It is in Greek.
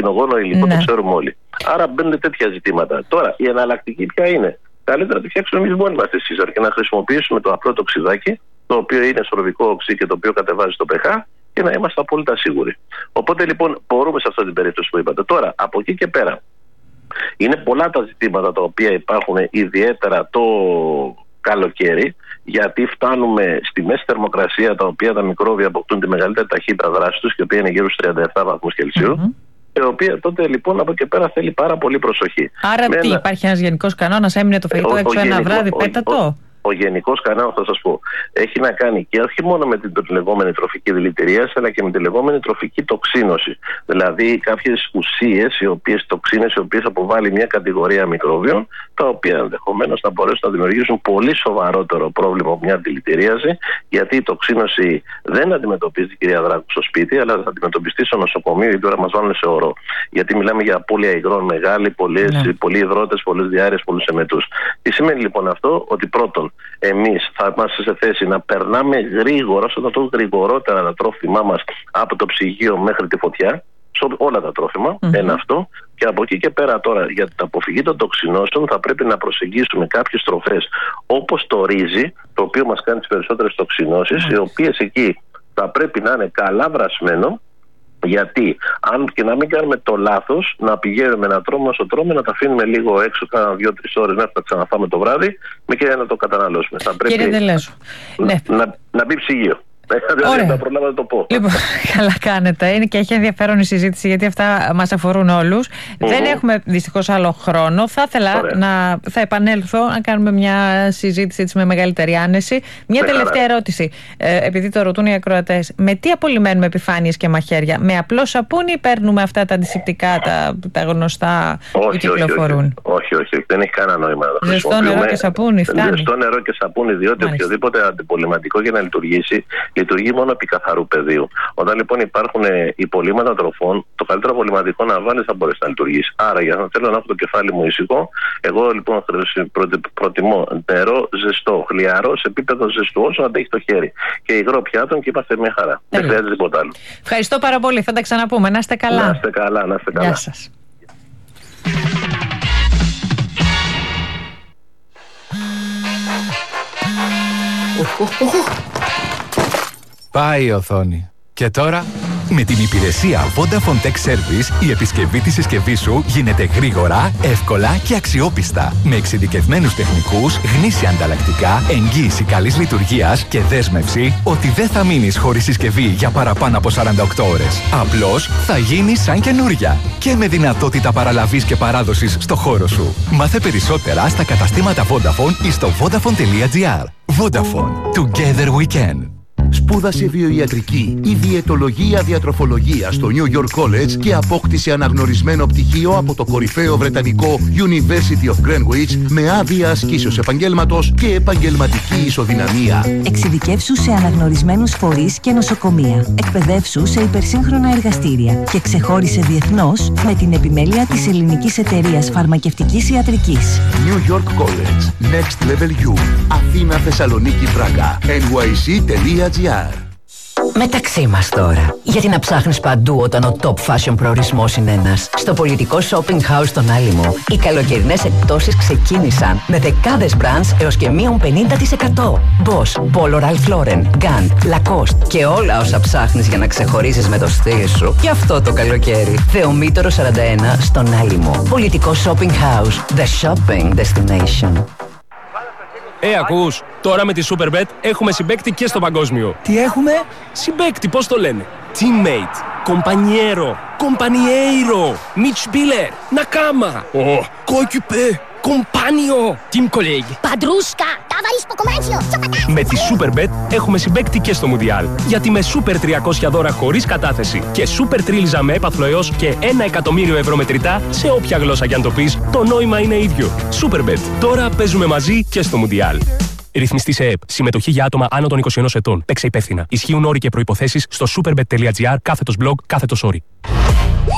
καρκινογόνο υλικό, το ξέρουμε όλοι. Άρα μπαίνουν τέτοια ζητήματα. Τώρα, η εναλλακτική ποια είναι? Καλύτερα να τη φτιάξουμε εμείς μόνοι μας τη Caesar και να χρησιμοποιήσουμε το απλό το ξυδάκι, το οποίο είναι σορβικό οξύ και το οποίο κατεβάζει το pH, και να είμαστε απόλυτα σίγουροι. Οπότε λοιπόν μπορούμε σε αυτή την περίπτωση που είπατε. Τώρα, από εκεί και πέρα, είναι πολλά τα ζητήματα τα οποία υπάρχουν ιδιαίτερα το καλοκαίρι, γιατί φτάνουμε στη μέση θερμοκρασία, τα οποία τα μικρόβια αποκτούν τη μεγαλύτερη ταχύτητα δράσης τους, και η οποία είναι γύρω στους 37 βαθμούς Κελσίου. Η οποία τότε λοιπόν από εκεί πέρα θέλει πάρα πολύ προσοχή. Άρα τι, υπάρχει ένας γενικός κανόνας? Έμεινε το φαγητό έξω ένα βράδυ, πέτατο? Ο γενικός κανόνας, θα σας πω, έχει να κάνει και όχι μόνο με την λεγόμενη τροφική δηλητηρίαση, αλλά και με τη λεγόμενη τροφική τοξίνωση. Δηλαδή κάποιες ουσίες, τοξίνες, οι οποίες αποβάλλει μια κατηγορία μικρόβιων, τα οποία ενδεχομένως θα μπορέσουν να δημιουργήσουν πολύ σοβαρότερο πρόβλημα από μια δηλητηρίαση, γιατί η τοξίνωση δεν αντιμετωπίζει την κυρία Δράκου στο σπίτι, αλλά θα αντιμετωπιστεί στο νοσοκομείο, γιατί τώρα μας βάλουν σε ορό. Γιατί μιλάμε για απώλεια υγρών μεγάλη, πολλοί υδρότες, πολλές διάρρειες, πολλούς εμετούς. Τι σημαίνει λοιπόν αυτό? Ότι πρώτον, εμείς θα είμαστε σε θέση να περνάμε γρήγορα, όσο το γρηγορότερα, τα τρόφιμά μας από το ψυγείο μέχρι τη φωτιά, σε όλα τα τρόφιμα, ένα αυτό. Και από εκεί και πέρα τώρα, για την αποφυγή των τοξινώσεων, θα πρέπει να προσεγγίσουμε κάποιες τροφές όπως το ρύζι, το οποίο μας κάνει τις περισσότερες τοξινώσεις, οι οποίες εκεί θα πρέπει να είναι καλά βρασμένο. Γιατί, αν και να μην κάνουμε το λάθος, να πηγαίνουμε να τρώμε όσο τρώμε, να τα αφήνουμε λίγο έξω, κάνα 2-3 ώρες μέχρι να ξαναφάμε το βράδυ, και να το καταναλώσουμε. Θα πρέπει να μπει ψυγείο. Ωραία. Θα προλάβω να το πω. Λοιπόν, καλά κάνετε. Είναι και έχει ενδιαφέρον η συζήτηση, γιατί αυτά μας αφορούν όλους. Δεν έχουμε δυστυχώς άλλο χρόνο. Θα ήθελα θα επανέλθω να κάνουμε μια συζήτηση έτσι με μεγαλύτερη άνεση. Μια τελευταία ερώτηση, επειδή το ρωτούν οι ακροατές. Με τι απολυμμένουμε επιφάνειες και μαχαίρια? Με απλό σαπούνι ή παίρνουμε αυτά τα αντισηπτικά, τα γνωστά που κυκλοφορούν? Όχι, δεν έχει κανένα νόημα. Ζεστό νερό και σαπούνι φτάνει? Ζεστό νερό και σαπούνι, διότι οποιοδήποτε αντιπολυματικό για να λειτουργήσει, λειτουργεί μόνο επί καθαρού πεδίου. Όταν λοιπόν υπάρχουν υπολείμματα τροφών, το καλύτερο απολυματικό να βάλει θα μπορέσει να λειτουργήσει. Άρα, για να θέλω να έχω το κεφάλι μου ήσυχο, εγώ λοιπόν προτιμώ νερό ζεστό, χλιαρό, σε επίπεδο ζεστού, όσο αντέχει το χέρι. Και υγρό πιάτων, και είμαστε μια χαρά. Δεν χρειάζεται τίποτα άλλο. Ευχαριστώ πάρα πολύ. Θα τα ξαναπούμε. Να είστε καλά. Να είστε καλά. Γεια σας. Πάει η οθόνη. Και τώρα, με την υπηρεσία Vodafone Tech Service, η επισκευή της συσκευής σου γίνεται γρήγορα, εύκολα και αξιόπιστα. Με εξειδικευμένους τεχνικούς, γνήσια ανταλλακτικά, εγγύηση καλής λειτουργίας και δέσμευση ότι δεν θα μείνεις χωρίς συσκευή για παραπάνω από 48 ώρες. Απλώς θα γίνει σαν καινούρια. Και με δυνατότητα παραλαβής και παράδοσης στο χώρο σου. Μάθε περισσότερα στα καταστήματα Vodafone ή στο vodafone.gr. Vodafone. Together we can. Σπούδασε βιοιατρική ή διαιτολογία διατροφολογία στο New York College και απόκτησε αναγνωρισμένο πτυχίο από το κορυφαίο βρετανικό University of Greenwich με άδεια ασκήσεως επαγγέλματος και επαγγελματική ισοδυναμία. Εξειδικεύσου σε αναγνωρισμένους φορείς και νοσοκομεία. Εκπαιδεύσου σε υπερσύγχρονα εργαστήρια και ξεχώρισε διεθνώς με την επιμέλεια της Ελληνικής Εταιρείας Φαρμακευτικής Ιατρικής. New York College. Next Level U. Αθήνα, Θεσσαλονίκη, Πράγα. NYC.gr. Μεταξύ μας τώρα. Γιατί να ψάχνεις παντού όταν ο top fashion προορισμός είναι ένας? Στο πολιτικό shopping house στον Άλυμο, οι καλοκαιρινές εκπτώσεις ξεκίνησαν με δεκάδες brands έως και μείον 50%. Boss, Polo Ralph Lauren, Gant, Lacoste και όλα όσα ψάχνεις για να ξεχωρίζεις με το στυλ σου. Και αυτό το καλοκαίρι. Θεομήτωρο 41 στον Άλυμο. Πολιτικό shopping house. The shopping destination. Ακούς, τώρα με τη Superbet έχουμε συμπαίκτη και στο παγκόσμιο. Τι έχουμε? Συμπαίκτη, πώς το λένε? Teammate, compañero, compañeiro, Mitspieler, Nakama, coéquipier, compagno, team colleague. Παντρούσκα, ταβαρίσκο κομμάτσιο, Με τη Superbet έχουμε συμπαίκτη και στο Μουντιάλ. Γιατί με Super 300 δώρα χωρίς κατάθεση και Super Τρίλιζα με έπαθλο έως και 1 εκατομμύριο ευρώ μετρητά, σε όποια γλώσσα κι αν το πεις, το νόημα είναι ίδιο. Superbet. Τώρα παίζουμε μαζί και στο Μουντιάλ. Ρυθμιστή σε ΕΕΠ. Συμμετοχή για άτομα άνω των 21 ετών. Παίξε υπεύθυνα. Ισχύουν όροι και προϋποθέσεις στο superbet.gr/blog/όροι.